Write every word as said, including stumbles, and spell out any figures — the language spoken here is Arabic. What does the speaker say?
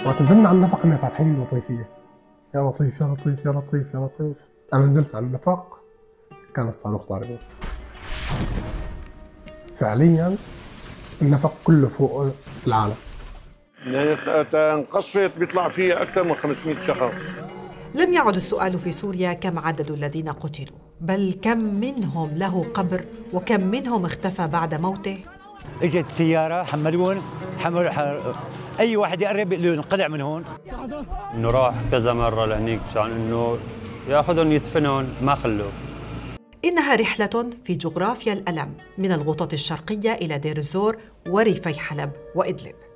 وقت نزلنا على النفق كنا فاتحين لطيفية، يا لطيف يا لطيف يا لطيف يا لطيف. أنا نزلت على النفق كان الصاروخ ضاربه فعليا، النفق كله فوق العالم. يعني انقصفت بيطلع فيها أكثر من خمسمئة شخص. لم يعد السؤال في سوريا كم عدد الذين قتلوا، بل كم منهم له قبر وكم منهم اختفى بعد موته. اجت سيارة حملون حمل حر... أي واحد يقرب يقول له انقلع من هون. إنه راح كذا مرة لهنيك مشان إنه ياخذهم يدفنهم ما خلوه. إنها رحلة في جغرافيا الألم من الغوطة الشرقية إلى دير الزور وريفي حلب وإدلب.